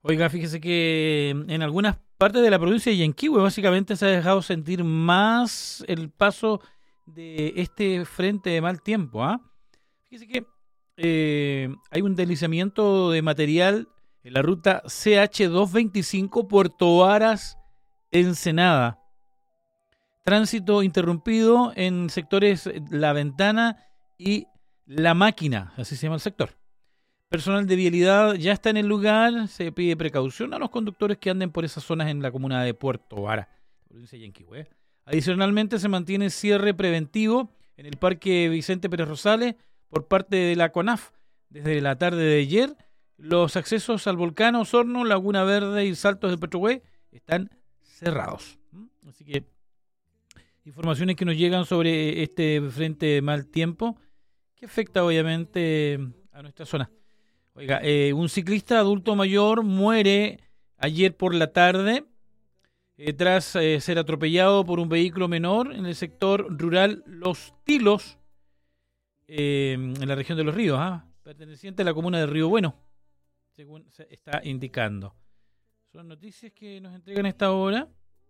Oiga, fíjese que en algunas partes de la provincia de Yanquihue básicamente se ha dejado sentir más el paso de este frente de mal tiempo, ¿ah? Fíjese que hay un deslizamiento de material en la ruta CH225 Puerto Varas, Ensenada. Tránsito interrumpido en sectores La Ventana y La Máquina, así se llama el sector. Personal de vialidad ya está en el lugar. Se pide precaución a los conductores que anden por esas zonas en la comuna de Puerto Vara, provincia de Yanquihue. Adicionalmente, se mantiene cierre preventivo en el Parque Vicente Pérez Rosales por parte de la CONAF. Desde la tarde de ayer, los accesos al volcán Osorno, Laguna Verde y Saltos del Petrohue están cerrados. Así que informaciones que nos llegan sobre este frente de mal tiempo que afecta obviamente a nuestra zona. Oiga, un ciclista adulto mayor muere ayer por la tarde tras ser atropellado por un vehículo menor en el sector rural Los Tilos, en la región de Los Ríos, perteneciente a la comuna de Río Bueno, según se está indicando. Son noticias que nos entregan a esta hora.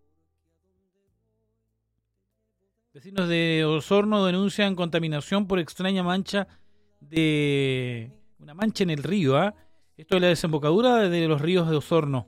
Vecinos de Osorno denuncian contaminación por extraña mancha de... una mancha en el río, ¿ah? Esto es la desembocadura de los ríos de Osorno.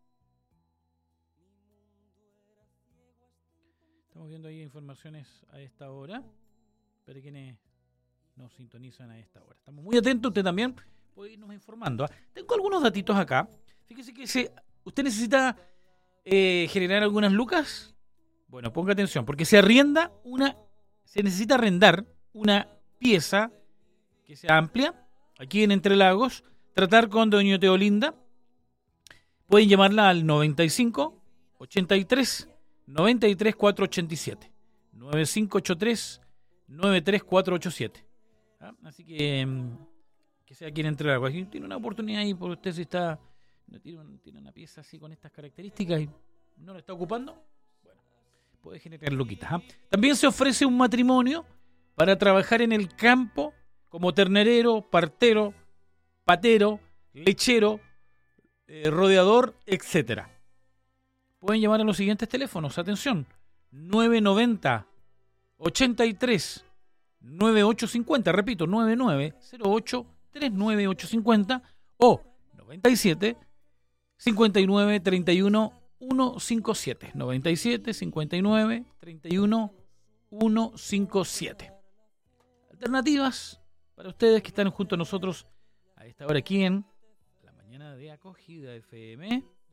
Estamos viendo ahí informaciones a esta hora, para quienes nos sintonizan a esta hora. Estamos muy atentos, usted también puede irnos informando, ¿ah? Tengo algunos datitos acá. Fíjese que usted necesita generar algunas lucas. Bueno, ponga atención, porque se necesita arrendar una pieza que sea amplia, aquí en Entre Lagos, tratar con doña Teolinda. Pueden llamarla al 95 83 93 487 9583 93 487. Así que sea aquí en Entre Lagos. Aquí tiene una oportunidad ahí, por usted si está tiene una pieza así con estas características y no la está ocupando, bueno, puede generar luquitas. También se ofrece un matrimonio para trabajar en el campo como ternerero, partero, patero, lechero, rodeador, etcétera. Pueden llamar a los siguientes teléfonos, atención, 990 83 9850, repito, 9908 39850 o 97 59 31 157, 97 59 31 157. Alternativas para ustedes que están junto a nosotros a esta hora aquí en la mañana de Acogida FM.